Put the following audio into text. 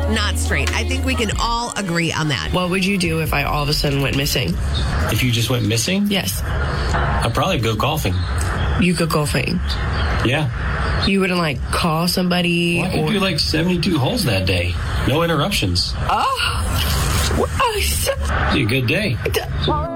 not straight. I think we can all agree on that. What would you do if I all of a sudden went missing? If you just went missing? Yes. I'd probably go golfing. You go golfing? Yeah. You wouldn't, like, call somebody? Well, I could do, like, 72 holes that day. No interruptions. Oh. Be a good day.